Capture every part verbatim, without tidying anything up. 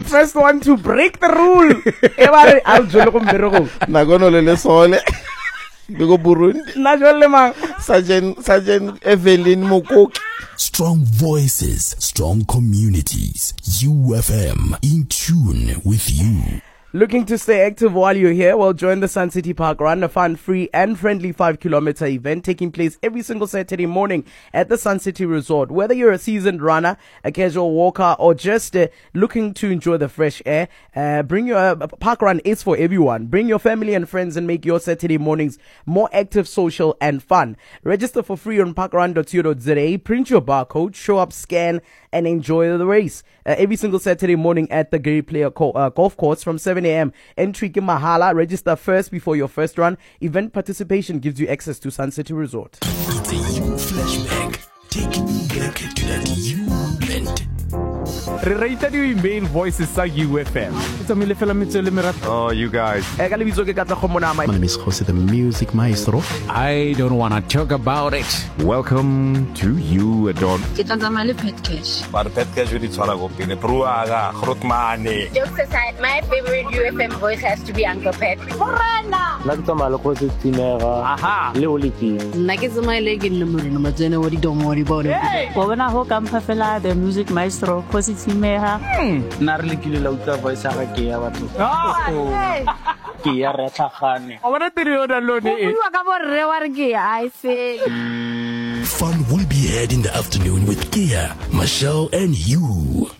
first one to break the rule. Everybody, I'll join you. Nagono lele sole. Bigo Burundi. Najole mang. Sergeant Sergeant Evelyn Mokoki. Strong voices, strong communities. U F M, in tune with you. Looking to stay active while you're here? Well, join the Sun City Park Run, a fun, free and friendly five kilometer event taking place every single Saturday morning at the Sun City Resort. Whether you're a seasoned runner, a casual walker, or just uh, looking to enjoy the fresh air, uh, bring your uh, Park Run is for everyone. Bring your family and friends and make your Saturday mornings more active, social and fun. Register for free on parkrun dot co dot za, print your barcode, show up, scan and enjoy the race. Uh, every single Saturday morning at the Gary Player Co- uh, Golf Course from seven a.m. Entry ki mahala. Register first before your first run. Event participation gives you access to Sun City Resort. It's a U flashback. Taking you back to that U moment. Re-rated yung email voices sa U F M. Oh, you guys. My name is Jose, the music maestro. I don't want to talk about it. Welcome to You Adon. But pet cash with it's all go pine pruaga khrutmane. Jokes aside, my favorite U F M voice has to be Uncle Pet. Morena. Lagta maloko se tinera. Aha. Leoliki. Nake my leg in the morning, but then what don't worry about it. Wabana ho kampafela the music maestro Kositi Meha. Narli kilo lauta voice aga ke ya batho. Ke ya retha khane. Awara tiri ona lone. Uwa ka borre wa re ke I say. Fun will be had in the afternoon with Kia, Michelle and you.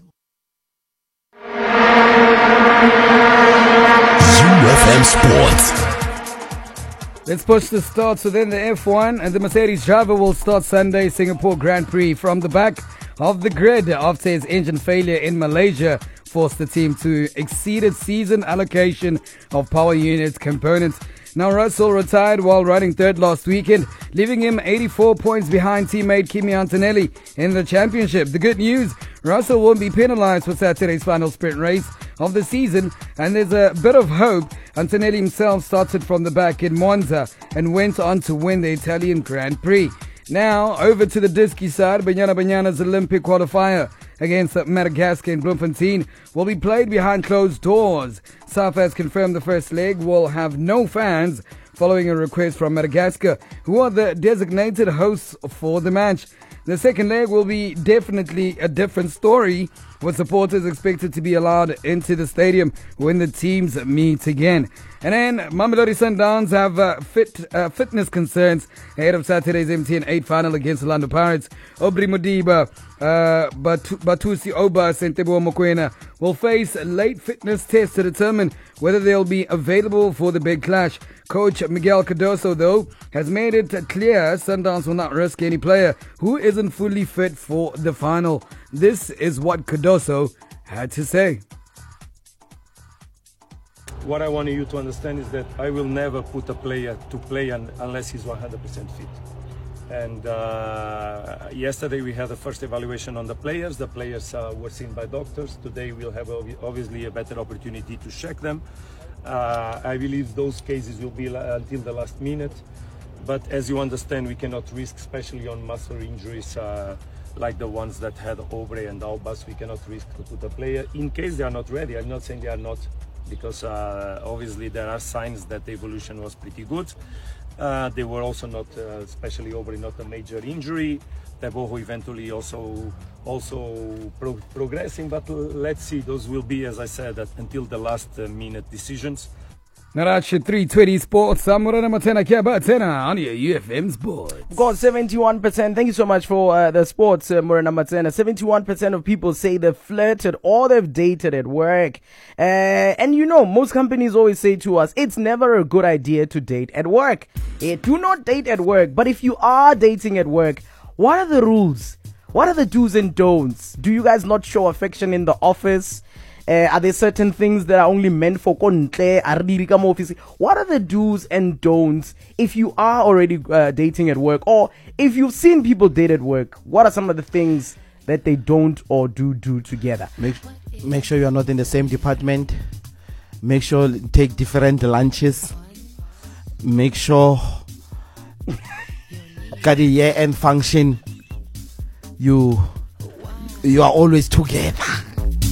U F M Sports. Let's push the starts within the F one, and the Mercedes driver will start Sunday Singapore Grand Prix from the back of the grid after his engine failure in Malaysia forced the team to exceed its season allocation of power units components. Now, Russell retired while running third last weekend, leaving him eighty-four points behind teammate Kimi Antonelli in the championship. The good news, Russell won't be penalized for Saturday's final sprint race of the season, and there's a bit of hope. Antonelli himself started from the back in Monza and went on to win the Italian Grand Prix. Now, over to the Diski side. Banyana Banyana's Olympic qualifier against Madagascar in Bloemfontein will be played behind closed doors. S A F has confirmed the first leg will have no fans following a request from Madagascar, who are the designated hosts for the match. The second leg will be definitely a different story, with supporters expected to be allowed into the stadium when the teams meet again. And then Mamelodi Sundowns have uh, fit, uh, fitness concerns ahead of Saturday's M T N eight final against Orlando Pirates. Aubrey Modiba, uh, Batu, Batusi Obas and Teboho Mokoena will face late fitness tests to determine whether they'll be available for the big clash. Coach Miguel Cardoso, though, has made it clear Sundowns will not risk any player who isn't fully fit for the final. This is what Cardoso had to say. What I want you to understand is that I will never put a player to play un- unless he's one hundred percent fit. And uh, yesterday we had the first evaluation on the players. The players uh, were seen by doctors. Today we'll have ob- obviously a better opportunity to check them. Uh, I believe those cases will be la- until the last minute. But as you understand, we cannot risk, especially on muscle injuries uh, like the ones that had Aubrey and Albas. We cannot risk to put a player in case they are not ready. I'm not saying they are not, because uh, obviously there are signs that the evolution was pretty good. Uh, they were also not, uh, especially Aubrey, not a major injury. Teboho eventually also also pro- progressing, but l- let's see. Those will be, as I said, that until the last uh, minute decisions. Narachi three twenty Sports. Samurana Matena Kiabatena on your U F M Sports. Got seventy-one percent. Thank you so much for uh, the sports, uh, Morena Matena. seventy-one percent of people say they've flirted or they've dated at work. Uh, and you know, most companies always say to us, it's never a good idea to date at work. Uh, do not date at work. But if you are dating at work, what are the rules? What are the do's and don'ts? Do you guys not show affection in the office? Uh, are there certain things that are only meant for kontle? What are the do's and don'ts if you are already uh, dating at work, or if you've seen people date at work? What are some of the things that they don't or do do together? Make, make sure you are not in the same department. Make sure take different lunches. Make sure at the year-end function you you are always together.